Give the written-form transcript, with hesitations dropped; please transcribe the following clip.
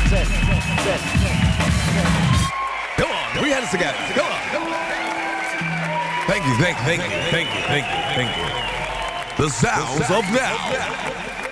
Come on, we had this together. Come on, come on. Thank you. The sounds of now.